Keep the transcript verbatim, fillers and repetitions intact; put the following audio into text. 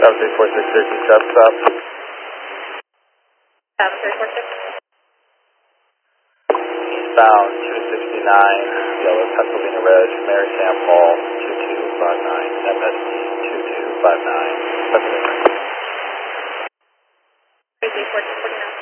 Seven three four six Syracuse, stop, stop. Seven three four six. Eastbound two sixty-nine, yellow Pennsylvania Red, Mary Sam Hall, two two five nine, M S D two two five nine, Pennsylvania. three three four two forty-nine.